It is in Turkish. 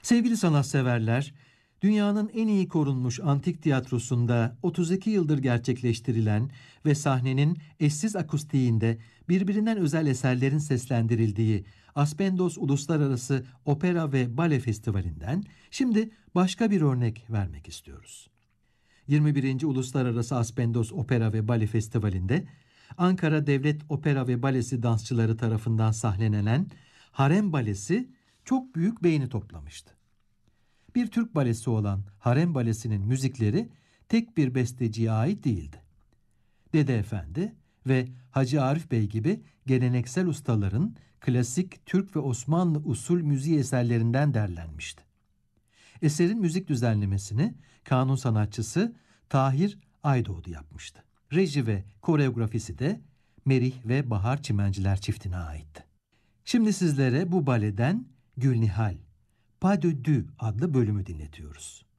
Sevgili sanatseverler, dünyanın en iyi korunmuş antik tiyatrosunda 32 yıldır gerçekleştirilen ve sahnenin eşsiz akustiğinde birbirinden özel eserlerin seslendirildiği Aspendos Uluslararası Opera ve Bale Festivali'nden şimdi başka bir örnek vermek istiyoruz. 21. Uluslararası Aspendos Opera ve Bale Festivali'nde Ankara Devlet Opera ve Balesi dansçıları tarafından sahnelenen Harem Balesi çok büyük beğeni toplamıştı. Bir Türk balesi olan Harem Balesi'nin müzikleri tek bir besteciye ait değildi. Dede Efendi ve Hacı Arif Bey gibi geleneksel ustaların klasik Türk ve Osmanlı usul müziği eserlerinden derlenmişti. Eserin müzik düzenlemesini kanun sanatçısı Tahir Aydoğdu yapmıştı. Reji ve koreografisi de Merih ve Bahar Çimenciler çiftine aitti. Şimdi sizlere bu baleden Gülnihal, Pas de Deux adlı bölümü dinletiyoruz.